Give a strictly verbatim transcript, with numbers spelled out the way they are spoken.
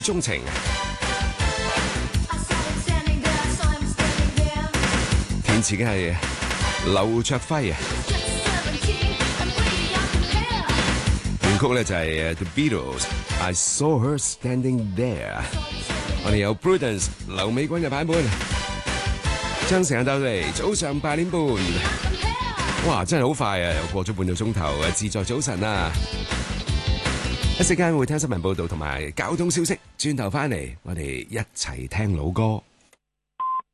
鍾情。填詞嘅係劉卓輝啊，原曲咧就係 The Beatles，I Saw Her Standing There。我哋有 Prudence 劉美君嘅版本，將時間到嚟早上八點半，哇，真係好快啊！又過咗半個鐘頭啊，自在早晨啊！一時間會聽新聞報道同埋交通消息，轉頭翻嚟，我哋一齊聽老歌。